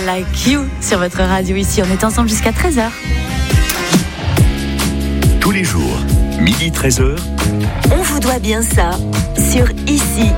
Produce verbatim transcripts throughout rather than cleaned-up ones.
Like You sur votre radio ici. On est ensemble jusqu'à treize heures. Tous les jours, midi treize heures. On vous doit bien ça sur Ici.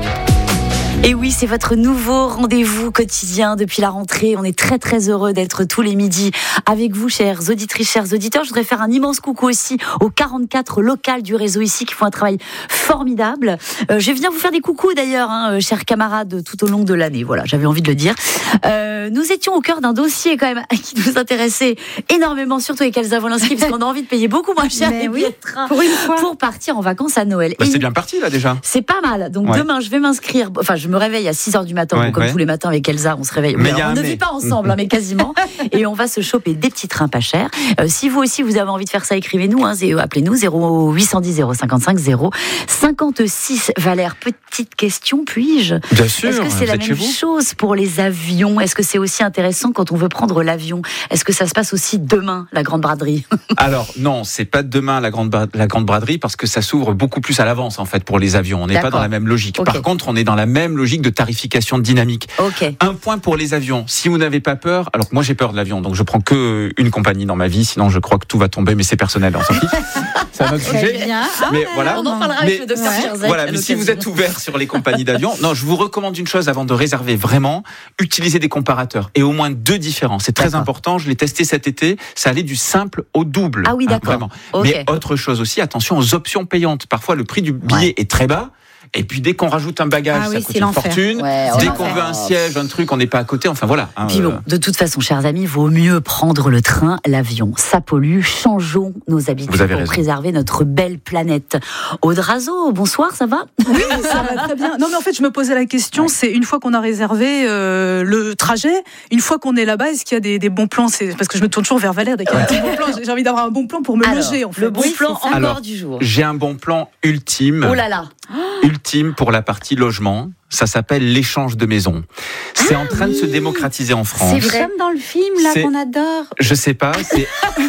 Et oui, c'est votre nouveau rendez-vous quotidien depuis la rentrée. On est très très heureux d'être tous les midis avec vous, chères auditrices, chers auditeurs. Je voudrais faire un immense coucou aussi aux quarante-quatre locales du réseau Ici qui font un travail formidable. Euh, je viens vous faire des coucous d'ailleurs, hein, chers camarades, tout au long de l'année. Voilà, j'avais envie de le dire. Euh, nous étions au cœur d'un dossier quand même qui nous intéressait énormément, surtout avec Elsa Wolinski, parce qu'on a envie de payer beaucoup moins cher les billets de train pour, une fois. pour partir en vacances à Noël. Bah, c'est bien parti là déjà. C'est pas mal. Donc ouais. demain, je vais m'inscrire. Enfin, je me réveille à six heures du matin, ouais, bon, comme ouais. tous les matins avec Elsa, on se réveille. Mais Alors, on ne mais. vit pas ensemble, hein, mais quasiment. Et on va se choper des petits trains pas chers. Euh, si vous aussi, vous avez envie de faire ça, écrivez-nous, hein, appelez-nous zéro huit cent dix zéro cinquante-cinq zéro cinquante-six. Valère, petite question, puis-je ? Bien sûr. Est-ce que c'est la même chose pour les avions ? Est-ce que c'est aussi intéressant quand on veut prendre l'avion ? Est-ce que ça se passe aussi demain, la grande braderie ? Alors non, c'est pas demain la grande, la grande braderie parce que ça s'ouvre beaucoup plus à l'avance en fait pour les avions. On n'est pas dans la même logique. Okay. Par contre, on est dans la même logique de tarification dynamique. Okay. Un point pour les avions. Si vous n'avez pas peur, alors moi j'ai peur de l'avion, donc je prends que une compagnie dans ma vie. Sinon, je crois que tout va tomber, mais c'est personnel, on s'en fiche. C'est un autre sujet. Bien. Mais ah, voilà. On en parlera mais, avec le docteur ouais. Cherzek. Voilà, mais si vous êtes ouvert sur les compagnies d'avion, non, je vous recommande une chose avant de réserver vraiment, utilisez des comparateurs et au moins deux différents. C'est très d'accord. important. Je l'ai testé cet été. Ça allait du simple au double. Ah oui, d'accord. Hein, vraiment. Okay. Mais autre chose aussi, attention aux options payantes. Parfois, le prix du billet ouais. est très bas. Et puis dès qu'on rajoute un bagage, ah ça oui, coûte une l'enfer. fortune. Ouais, dès qu'on veut un siège, un truc, on n'est pas à côté. Enfin voilà. Hein, puis bon, de toute façon, chers amis, vaut mieux prendre le train, l'avion. Ça pollue. Changeons nos habitudes pour raison. préserver notre belle planète. Aude Razo, bonsoir, ça va ? Oui, ça va très bien. Non, mais en fait, je me posais la question. Ouais. C'est une fois qu'on a réservé euh, le trajet, une fois qu'on est là-bas, est-ce qu'il y a des, des bons plans ? C'est parce que je me tourne toujours vers Valère. Dès qu'il y a un bon plan, j'ai envie d'avoir un bon plan pour me Alors, loger. En fait. Le bon oui, plan encore Alors, du jour. J'ai un bon plan ultime. Oh là là. Ultime pour la partie logement. Ça s'appelle l'échange de maisons. C'est ah, en train oui. de se démocratiser en France. C'est vrai. Comme dans le film là c'est... qu'on adore. Je sais pas. C'est...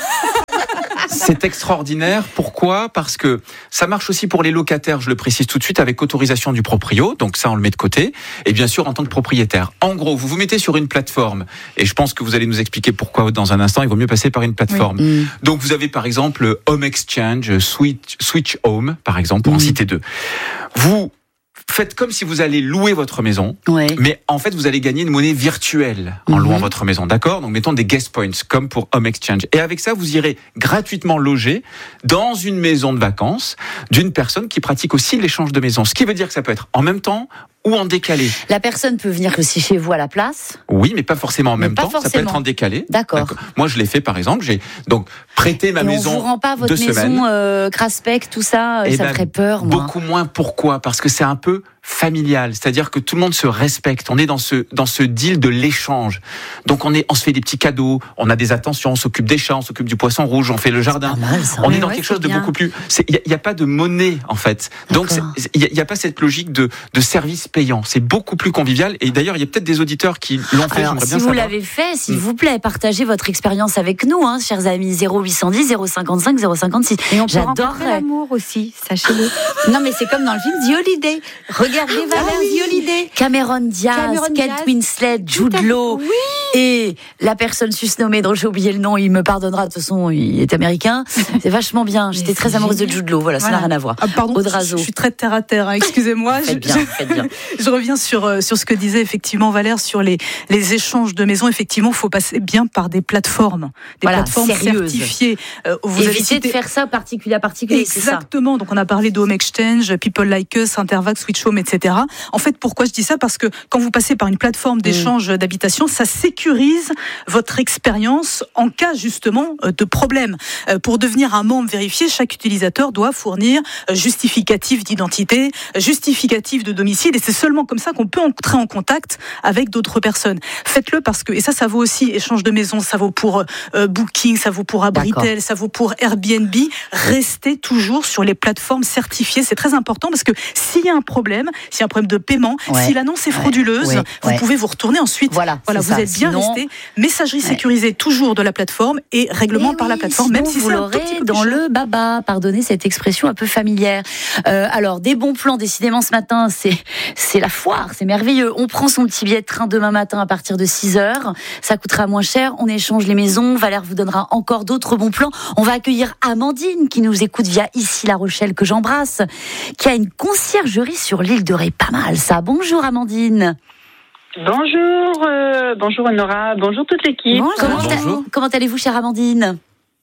C'est extraordinaire. Pourquoi ? Parce que ça marche aussi pour les locataires, je le précise tout de suite, avec autorisation du proprio. Donc ça, on le met de côté. Et bien sûr, en tant que propriétaire. En gros, vous vous mettez sur une plateforme. Et je pense que vous allez nous expliquer pourquoi dans un instant, il vaut mieux passer par une plateforme. Oui. Mmh. Donc vous avez par exemple Home Exchange, Switch, Switch Home, par exemple, pour mmh. en citer deux. Vous faites comme si vous allez louer votre maison, ouais. mais en fait, vous allez gagner une monnaie virtuelle en mm-hmm. louant votre maison, d'accord ? Donc, mettons des guest points, comme pour Home Exchange. Et avec ça, vous irez gratuitement loger dans une maison de vacances d'une personne qui pratique aussi l'échange de maisons. Ce qui veut dire que ça peut être en même temps ou en décalé. La personne peut venir aussi chez vous à la place ? Oui, mais pas forcément en mais même temps. Forcément. Ça peut être en décalé. D'accord. D'accord. Moi, je l'ai fait, par exemple. J'ai donc prêté ma Et maison. On vous rend pas votre deux maison semaines. Euh, Craspec, tout ça, et ça ben, ferait peur, moi. Beaucoup moins. Pourquoi ? Parce que c'est un peu familial, c'est-à-dire que tout le monde se respecte. On est dans ce dans ce deal de l'échange. Donc on est, on se fait des petits cadeaux, on a des attentions, on s'occupe des chats, on s'occupe du poisson rouge, on fait le jardin. C'est pas mal, ça. On ouais, est dans ouais, quelque chose de bien. beaucoup plus. Il y, y a pas de monnaie en fait. Donc il y, y a pas cette logique de de service payant. C'est beaucoup plus convivial. Et d'ailleurs il y a peut-être des auditeurs qui l'ont fait. Alors, j'aimerais si bien vous savoir. l'avez fait, s'il mmh. vous plaît, partagez votre expérience avec nous, hein, chers amis. zéro huit cent dix zéro cinquante-cinq zéro cinquante-six. Et on peut J'adorerais rencontrer l'amour aussi, sachez-le. Non mais c'est comme dans le film The Holiday. Regardez Valère ah, oui. The Holiday. Cameron Diaz, Cameron Kate Diaz. Winslet, Jude Law oui. et la personne susnommée dont j'ai oublié le nom, il me pardonnera, de toute façon il est américain. C'est vachement bien. J'étais très amoureuse génial. de Jude Law, voilà, voilà. Ça n'a rien à voir. Ah, pardon, Aude Razo. Je suis très terre à terre, hein, excusez-moi. Faites bien, faites bien. Je reviens sur, sur ce que disait effectivement Valère sur les, les échanges de maisons. Effectivement, il faut passer bien par des plateformes, des voilà, plateformes sérieuses. certifiées. Euh, vous Évitez cité... de faire ça particulier à particulier. Exactement. Donc on a parlé de Home Exchange, People Like Us, Intervac, Switch Home, et cetera. En fait, pourquoi je dis ça ? Parce que quand vous passez par une plateforme d'échange mmh. d'habitation, ça sécurise votre expérience en cas justement de problème. Euh, pour devenir un membre vérifié, chaque utilisateur doit fournir justificatif d'identité, justificatif de domicile, et c'est seulement comme ça qu'on peut entrer en contact avec d'autres personnes. Faites-le parce que, et ça, ça vaut aussi échange de maison, ça vaut pour euh, Booking, ça vaut pour Abritel, ça vaut pour Airbnb. Restez toujours sur les plateformes certifiées, c'est très important parce que s'il y a un problème, s'il y a un problème de paiement, Ouais. si l'annonce est frauduleuse, Ouais. vous Ouais. pouvez vous retourner ensuite. Voilà, voilà c'est vous ça. êtes bien Sinon- resté. Messagerie sécurisée toujours de la plateforme et règlement Eh par la oui, plateforme, même sinon si vous c'est un tout l'aurez petit peu dans plus cher. le baba. Pardonnez cette expression un peu familière. Euh, alors, des bons plans, décidément, ce matin, c'est, c'est la foire, c'est merveilleux. On prend son petit billet de train demain matin à partir de six heures. Ça coûtera moins cher. On échange les maisons. Valère vous donnera encore d'autres bons plans. On va accueillir Amandine, qui nous écoute via ici La Rochelle, que j'embrasse, qui a une conciergerie sur l'île de Ré. Pas mal, ça. Bonjour, Amandine. Bonjour, euh, bonjour Nora, bonjour toute l'équipe. Comment, Bonjour. comment allez-vous, chère Amandine?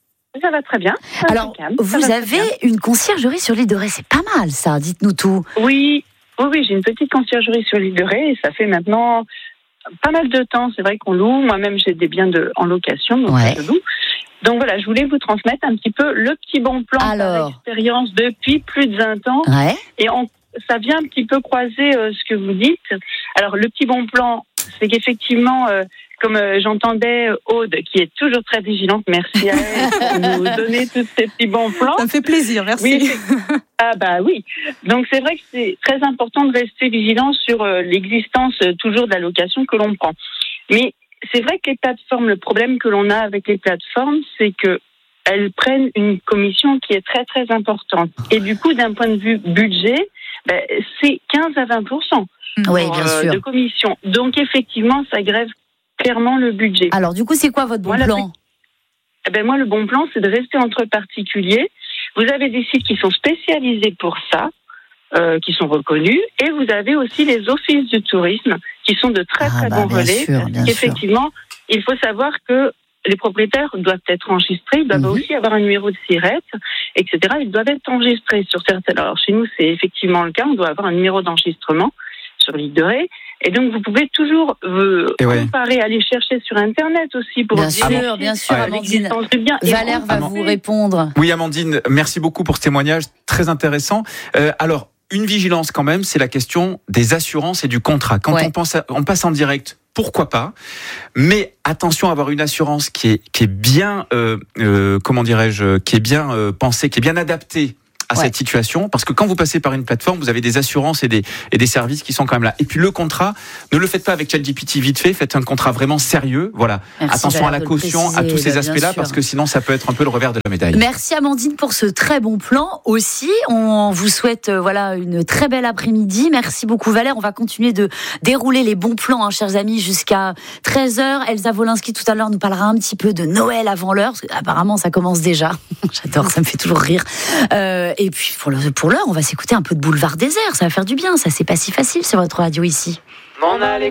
Ça va très bien. c'est Alors, impeccable, ça vous va très avez bien. une conciergerie sur l'île de Ré. C'est pas mal, ça. Dites-nous tout. Oui, oui, oui, j'ai une petite conciergerie sur l'île de Ré et ça fait maintenant pas mal de temps. C'est vrai qu'on loue. Moi-même, j'ai des biens de, en location, donc Ouais. je loue. Donc voilà, je voulais vous transmettre un petit peu le petit bon plan Alors. par expérience depuis plus de vingt ans. Ouais. Et on, ça vient un petit peu croiser euh, ce que vous dites. Alors, le petit bon plan, c'est qu'effectivement, euh, comme euh, j'entendais Aude, qui est toujours très vigilante, merci à elle de nous donner tous ces petits bons plans. Ça me fait plaisir, merci. Oui, c'est- ah bah oui. Donc c'est vrai que c'est très important de rester vigilant sur euh, l'existence euh, toujours de la location que l'on prend. Mais c'est vrai que les plateformes, le problème que l'on a avec les plateformes, c'est que elles prennent une commission qui est très très importante. Et du coup, d'un point de vue budget, ben, c'est quinze à vingt pour cent Oui, pour, bien euh, sûr. de commission. Donc effectivement, ça grève clairement le budget. Alors, du coup, c'est quoi votre bon Voilà, plan? Eh ben moi, le bon plan, c'est de rester entre particuliers. Vous avez des sites qui sont spécialisés pour ça, euh, qui sont reconnus, et vous avez aussi les offices du tourisme, qui sont de très Ah, très bah, bons bien relais. sûr, parce bien qu'effectivement, il faut savoir que les propriétaires doivent être enregistrés, ils doivent Mhm. aussi avoir un numéro de SIRET, et cetera. Ils doivent être enregistrés sur certaines. Alors chez nous, c'est effectivement le cas. On doit avoir un numéro d'enregistrement sur l'île de Ré. Et donc, vous pouvez toujours euh, Et ouais. comparer, aller chercher sur Internet aussi pour Bien vérifier sûr, bien sûr, Ouais. Amandine. l'existence du bien. Et Valère va comparer. vous répondre. Oui, Amandine, merci beaucoup pour ce témoignage très intéressant. Euh, alors, une vigilance quand même, c'est la question des assurances et du contrat. Quand Ouais. on, pense à- on passe en direct, pourquoi pas? Mais attention à avoir une assurance qui est, qui est bien, euh, euh, comment dirais-je, qui est bien euh, pensée, qui est bien adaptée à Ouais. cette situation, parce que quand vous passez par une plateforme, vous avez des assurances et des, et des services qui sont quand même là. Et puis le contrat, ne le faites pas avec ChatGPT vite fait, faites un contrat vraiment sérieux. Voilà. Merci, Attention à Valère, la de le caution, à préciser, tous ces bah, bien aspects-là, sûr. parce que sinon ça peut être un peu le revers de la médaille. Merci Amandine pour ce très bon plan aussi. On vous souhaite euh, voilà une très belle après-midi. Merci beaucoup Valère. On va continuer de dérouler les bons plans, hein, chers amis, jusqu'à treize heures. Elsa Wolinski tout à l'heure nous parlera un petit peu de Noël avant l'heure, parce qu'apparemment ça commence déjà. J'adore, ça me fait toujours rire. Euh, et puis pour le, pour l'heure, on va s'écouter un peu de Boulevard Désert. Ça va faire du bien. Ça, c'est pas si facile sur votre radio ici. M'en aller.